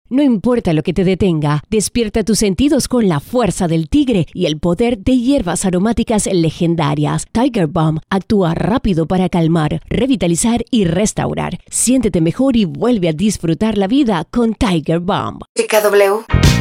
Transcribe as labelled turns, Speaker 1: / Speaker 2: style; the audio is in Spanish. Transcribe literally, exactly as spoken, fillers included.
Speaker 1: No importa lo que te detenga, despierta tus sentidos con la fuerza del tigre y el poder de hierbas aromáticas legendarias. Tiger Balm actúa rápido para calmar, revitalizar y restaurar. Siéntete mejor y vuelve a disfrutar la vida con Tiger Balm.
Speaker 2: T K W